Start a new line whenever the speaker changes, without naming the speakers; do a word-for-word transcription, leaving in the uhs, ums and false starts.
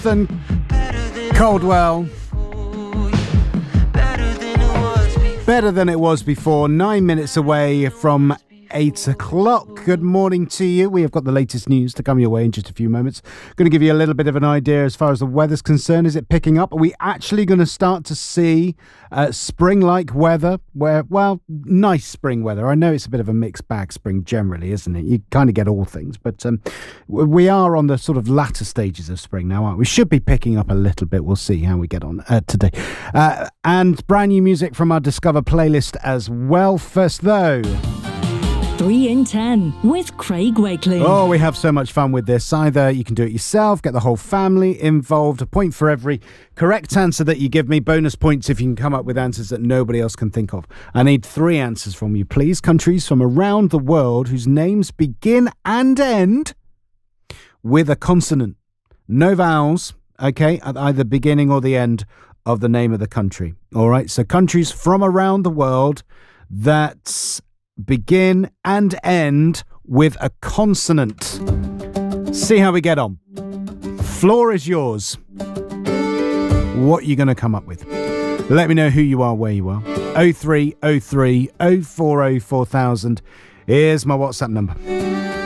Jonathan Caldwell. Better than it was before. Nine minutes away from eight o'clock. Good morning to you. We have got the latest news to come your way in just a few moments. Going to give you a little bit of an idea as far as the weather's concerned. Is it picking up? Are we actually going to start to see uh, spring-like weather? Where, well, nice spring weather. I know it's a bit of a mixed bag spring generally, isn't it? You kind of get all things, but um, we are on the sort of latter stages of spring now, aren't we? We should be picking up a little bit. We'll see how we get on uh, today. Uh, and brand new music from our Discover playlist as well. First, though,
three in ten with Craig Wakely.
Oh, we have so much fun with this. Either you can do it yourself, get the whole family involved, a point for every correct answer that you give me, bonus points if you can come up with answers that nobody else can think of. I need three answers from you, please. Countries from around the world whose names begin and end with a consonant. No vowels, okay, at either beginning or the end of the name of the country. All right, so countries from around the world that begin and end with a consonant. See how we get on. Floor is yours. What are you going to come up with? Let me know who you are, where you are. oh three oh three oh four oh four thousand. Here's my WhatsApp number.